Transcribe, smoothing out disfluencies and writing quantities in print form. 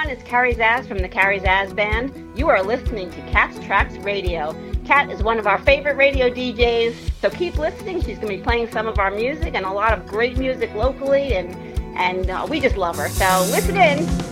everyone. It's Carrie Zaz from the Carrie Zaz Band. You are listening to Kat's Tracks Radio. Kat is one of our favorite radio DJs, so keep listening. She's going to be playing some of our music and a lot of great music locally, and we just love her. So listen in.